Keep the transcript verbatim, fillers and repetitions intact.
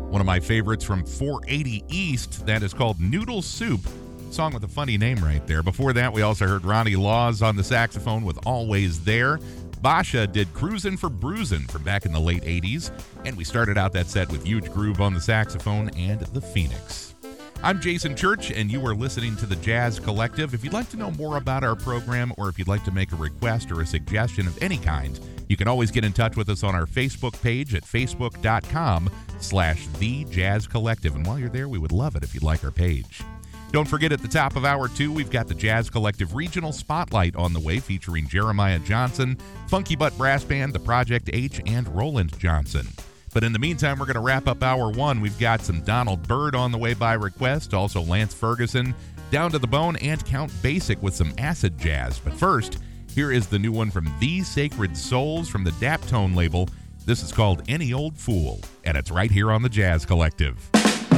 One of my favorites from four eighty East, that is called Noodle Soup. Song with a funny name right there. Before that, we also heard Ronnie Laws on the saxophone with Always There. Basha did Cruisin' for Bruisin' from back in the late eighties. And we started out that set with Huge Groove on the saxophone and The Phoenix. I'm Jason Church, and you are listening to the Jazz Collective. If you'd like to know more about our program, or if you'd like to make a request or a suggestion of any kind, you can always get in touch with us on our Facebook page at facebook.com slash The Jazz Collective. And while you're there, we would love it if you'd like our page. Don't forget, at the top of hour two, we've got the Jazz Collective Regional Spotlight on the way, featuring Jeremiah Johnson, Funky Butt Brass Band, The Project H, and Roland Johnson. But in the meantime, we're going to wrap up hour one. We've got some Donald Byrd on the way by request, also Lance Ferguson, Down to the Bone, and Count Basic with some acid jazz. But first, here is the new one from The Sacred Souls from the Daptone label. This is called Any Old Fool, and it's right here on the Jazz Collective.